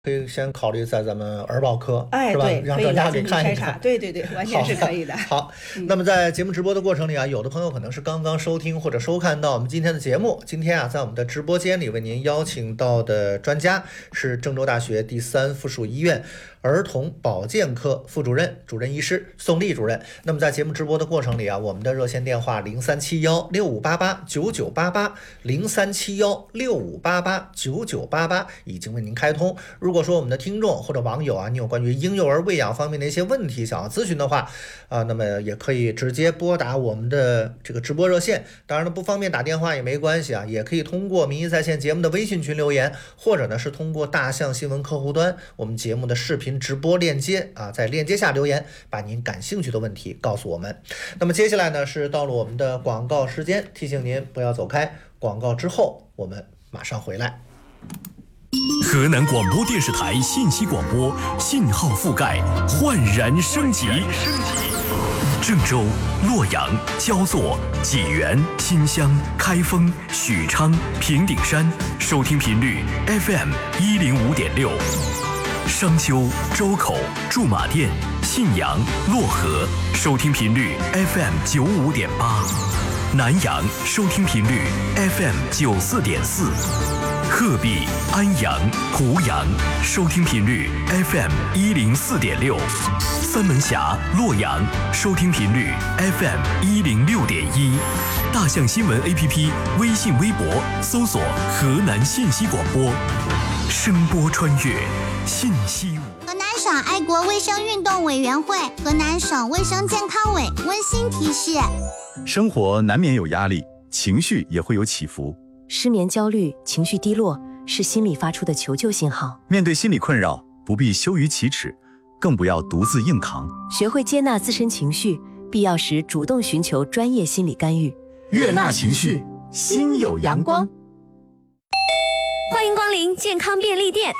可以先考虑在咱们儿保科， 是吧？ 对， 让专家给看一看。 对，完全是可以的。 好，那么在节目直播的过程里啊，有的朋友可能是刚刚收听或者收看到我们今天的节目。今天啊，在我们的直播间里为您邀请到的专家是郑州大学第3附属医院儿童保健科副主任、主任医师宋丽主任。那么在节目直播的过程里啊，我们的热线电话037165889988，037165889988已经为您开通。如果说我们的听众或者网友啊，你有关于婴幼儿喂养方面的一些问题想要咨询的话那么也可以直接拨打我们的这个直播热线。当然了，不方便打电话也没关系啊，也可以通过民意在线节目的微信群留言，或者呢是通过大象新闻客户端我们节目的视频直播链接在链接下留言，把您感兴趣的问题告诉我们。那么接下来呢是到了我们的广告时间，提醒您不要走开，广告之后我们马上回来。 河南广播电视台信息广播信号覆盖焕然升级，郑州、洛阳、焦作、济源、新乡、开封、许昌、平顶山收听频率 FM 105.6，商丘、周口、驻马店、信阳、漯河收听频率 FM 95.8，南阳收听频率 FM 94.4，鹤壁、安阳、湖阳收听频率 FM 104.6，三门峡、洛阳收听频率 FM 106.1，大象新闻 APP 微信微博搜索河南信息广播，声波穿越信息舞。 河南省爱国卫生运动委员会、河南省卫生健康委温馨提示： 生活难免有压力，情绪也会有起伏。 失眠、焦虑、情绪低落是心理发出的求救信号。 面对心理困扰，不必羞于启齿，更不要独自硬扛。 学会接纳自身情绪，必要时主动寻求专业心理干预。 悦纳情绪，心有阳光。 欢迎光临健康便利店。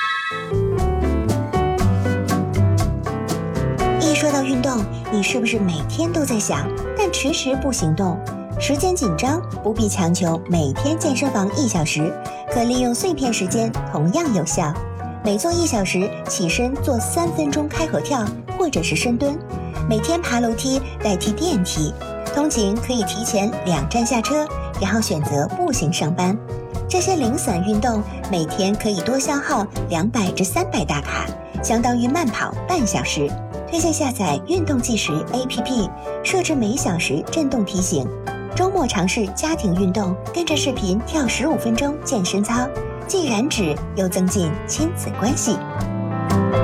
一说到运动，你是不是每天都在想，但迟迟不行动？时间紧张，不必强求每天健身房1小时，可利用碎片时间同样有效。每做1小时，起身做3分钟开合跳或者是深蹲，每天爬楼梯代替电梯，通勤可以提前2站下车，然后选择步行上班。这些零散运动每天可以多消耗200至300大卡，相当于慢跑半小时。推荐下载运动计时 APP， 设置每小时震动提醒。周末尝试家庭运动，跟着视频跳15分钟健身操，既燃脂又增进亲子关系。